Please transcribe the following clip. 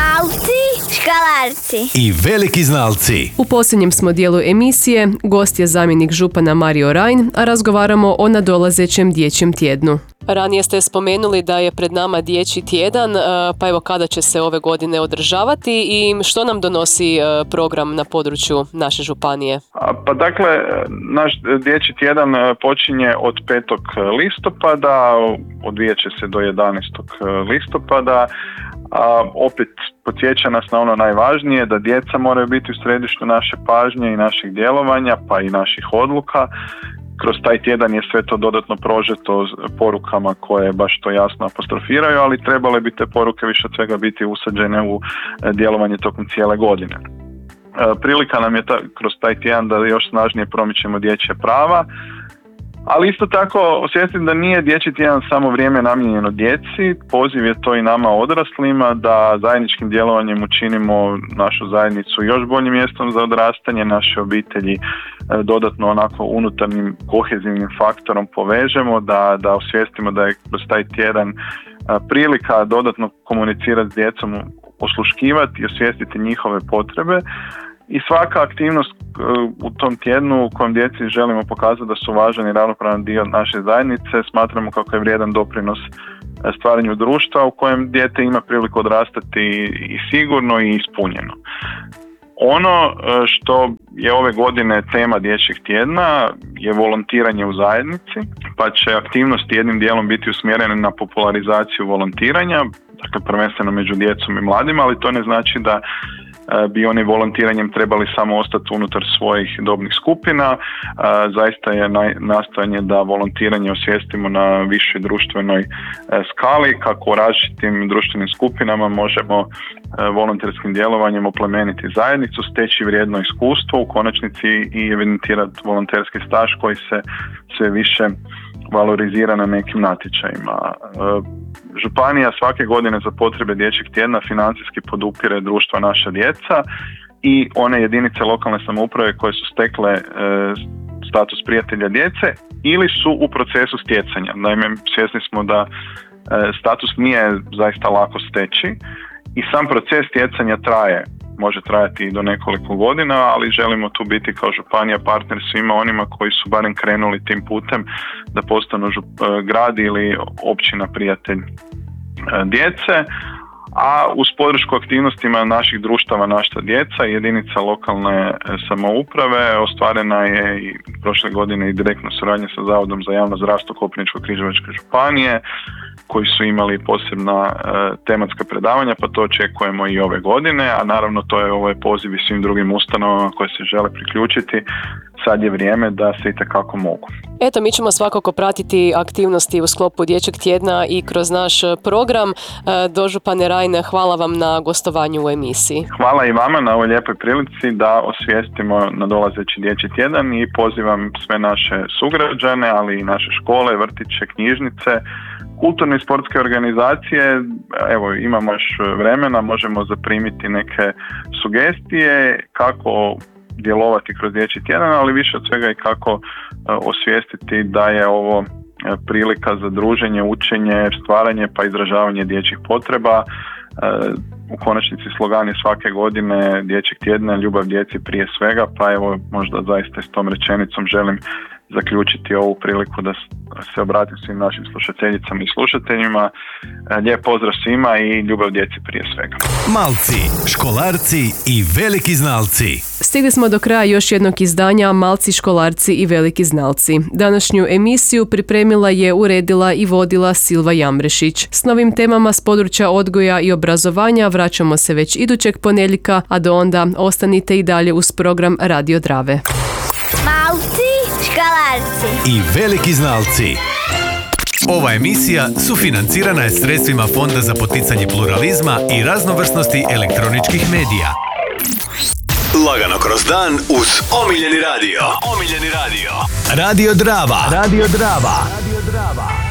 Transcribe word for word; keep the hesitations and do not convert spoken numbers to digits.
Malci školarci i veliki znalci. U posljednjem smo dijelu emisije, gost je zamjenik župana Mario Rajn, a razgovaramo o nadolazećem dječjem tjednu. Ranije ste spomenuli da je pred nama dječji tjedan, pa evo kada će se ove godine održavati i što nam donosi program na području naše županije? Pa dakle, naš dječji tjedan počinje od petog listopada, odvijat će se do jedanaestog listopada. A opet podsjeća nas na ono najvažnije, da djeca moraju biti u središtu naše pažnje i naših djelovanja, pa i naših odluka. Kroz taj tjedan je sve to dodatno prožeto porukama koje baš to jasno apostrofiraju, ali trebale bi te poruke više od svega biti usađene u djelovanje tokom cijele godine. Prilika nam je ta, kroz taj tjedan da još snažnije promičemo dječja prava, ali isto tako osvijestiti da nije dječji tjedan samo vrijeme namijenjeno djeci, poziv je to i nama odraslima da zajedničkim djelovanjem učinimo našu zajednicu još boljim mjestom za odrastanje, naše obitelji dodatno onako unutarnjim kohezivnim faktorom povežemo, da, da osvijestimo da je kroz taj tjedan prilika dodatno komunicirati s djecom, osluškivati i osvijestiti njihove potrebe. I svaka aktivnost u tom tjednu u kojem djeci želimo pokazati da su važan i ravnopravan dio naše zajednice, smatramo kako je vrijedan doprinos stvaranju društva u kojem dijete ima priliku odrastati i sigurno i ispunjeno. Ono što je ove godine tema dječjeg tjedna je volontiranje u zajednici, pa će aktivnosti jednim dijelom biti usmjerene na popularizaciju volontiranja, dakle prvenstveno među djecom i mladima, ali to ne znači da bi oni volontiranjem trebali samo ostati unutar svojih dobnih skupina. Zaista je nastojanje da volontiranje osvijestimo na višoj društvenoj skali, kako u različitim društvenim skupinama možemo volonterskim djelovanjem oplemeniti zajednicu, steći vrijedno iskustvo, u konačnici i evidentirati volonterski staž koji se sve više valorizira na nekim natječajima. Županija svake godine za potrebe dječjeg tjedna financijski podupire društva Naša djeca i one jedinice lokalne samouprave koje su stekle e, status prijatelja djece ili su u procesu stjecanja. Naime, svjesni smo da e, status nije zaista lako steći i sam proces stjecanja traje. Može trajati i do nekoliko godina, ali želimo tu biti kao županija partner svima onima koji su barem krenuli tim putem da postanu žup- grad ili općina prijatelj djece, a uz podršku aktivnostima naših društava Naša djeca i jedinica lokalne samouprave ostvarena je i prošle godine i direktna suradnja sa Zavodom za javno zdravstvo Koprivničko-križevačke županije, koji su imali posebna e, tematska predavanja, pa to očekujemo i ove godine, a naravno to je ovaj poziv i svim drugim ustanovama koje se žele priključiti. Sad je vrijeme da se itekako mogu. Eto, mi ćemo svakako pratiti aktivnosti u sklopu dječjeg tjedna i kroz naš program. Dožupane Rajne, hvala vam na gostovanju u emisiji. Hvala i vama na ovoj lijepoj prilici da osvijestimo nadolazeći dječji tjedan i pozivam sve naše sugrađane, ali i naše škole, vrtiće, knjižnice, kulturne i sportske organizacije. Evo, imamo još vremena, možemo zaprimiti neke sugestije kako djelovati kroz dječji tjedan, ali više od svega i kako osvijestiti da je ovo prilika za druženje, učenje, stvaranje pa izražavanje dječjih potreba. U konačnici slogan je svake godine dječjeg tjedna, ljubav djeci prije svega, pa evo možda zaista s tom rečenicom želim zaključiti ovu priliku da se obratim svim našim slušateljicama i slušateljima. Lijep pozdrav svima i ljubav djeci prije svega. Malci, školarci i veliki znalci. Stigli smo do kraja još jednog izdanja Malci, školarci i veliki znalci. Današnju emisiju pripremila je, uredila i vodila Silva Jamrešić. S novim temama s područja odgoja i obrazovanja vraćamo se već idućeg ponedjeljka, a do onda ostanite i dalje uz program Radio Drave. Malci školarci i veliki znalci. Ova emisija sufinancirana je sredstvima Fonda za poticanje pluralizma i raznovrsnosti elektroničkih medija. Lagano kroz dan uz omiljeni radio. Omiljeni radio. Radio Drava. Radio Drava. Radio Drava.